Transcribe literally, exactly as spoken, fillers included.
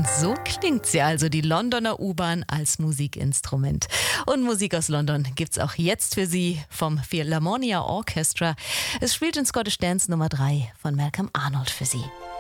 So klingt sie also, die Londoner U-Bahn als Musikinstrument. Und Musik aus London gibt's auch jetzt für Sie vom Philharmonia Orchestra. Es spielt in Scottish Dance Nummer drei von Malcolm Arnold für Sie.